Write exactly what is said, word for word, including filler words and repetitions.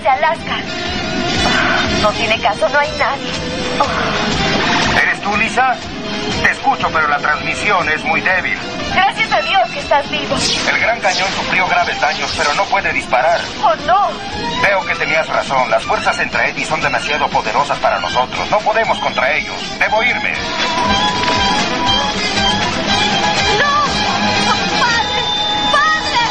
de Alaska. Oh, no tiene caso, no hay nadie. Oh. ¿Eres tú, Lisa? Te escucho, pero la transmisión es muy débil. Gracias a Dios que estás vivo. El Gran Cañón sufrió graves daños, pero no puede disparar. ¡Oh, no! Veo que tenías razón. Las fuerzas Entraedi son demasiado poderosas para nosotros. No podemos contra ellos. Debo irme.